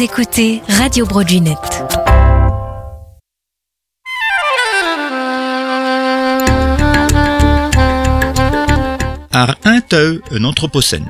écoutez Radio Broadway.net. Ar un teu un anthropocène.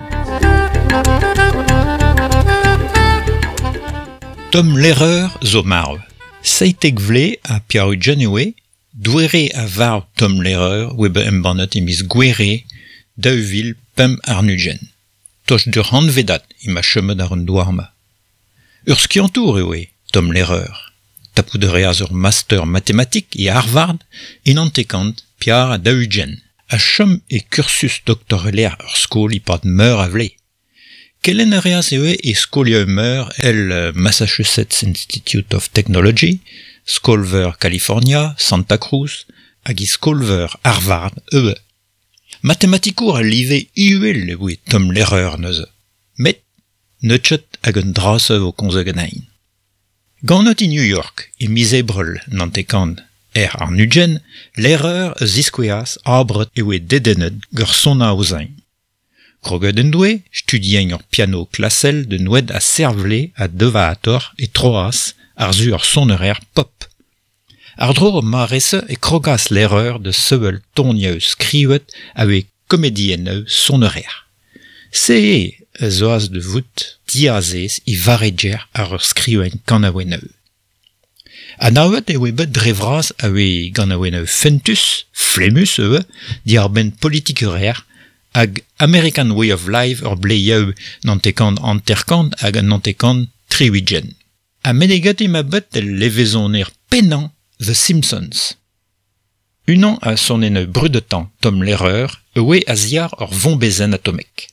Tom l'erreur zo marv. Seitek vle a piaru janewe, douere a var Tom l'erreur webe embannet emis gwere dauvil pem arnugen. Toch dur hanvedat ima chemed ar un douarma. Ur skiantour ewe, Tom l'erreur. Tapout reaz ur master mathématique e Harvard en antekant piar a daugen. A chom e cursus doctorelaire ur skol ipad meur a vle. Kelen reaz ewe e skolia meur el Massachusetts Institute of Technology, skolver California, Santa Cruz, hag e skolver Harvard ewe. Mathematikour a live iuel ewe Tom l'erreur neuze. Met, neutchet hag un drase o konzegenain. Gannot i New York e misebrel nantekant ar nugen, l'erreur ziskoueas abret ewe dedennet gur sona ozañ. Kroget en doue, studien ur piano klasel de noued a servle a devator e troas ar zu ur sonerer pop. Ar dror ma rese e krogas l'erreur de sevel tonnieu skrivet awe komedienne sonerer. Se zoaz de vout diazez i varedjer ar ur skriven kanaoueneu. Anaouet ewe bet drevraz awe ganaoueneu fentus, flemus ewe, di ar ben politikerer, hag American Way of Life ur bleiaou nantekant anterkant hag nantekant triwigen. A menegat ema bet el levezoner pennan The Simpsons. Unan a sonene brudetan Tom l'erreur, ewe a ziar ur vombezen atomek.